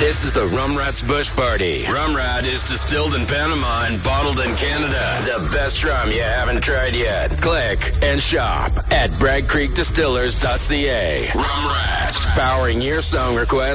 This is the Rum Rats Bush Party. Rum Rat is distilled in Panama and bottled in Canada. The best rum you haven't tried yet. Click and shop at BragCreekDistillers.ca. Rum Rats, powering your song requests.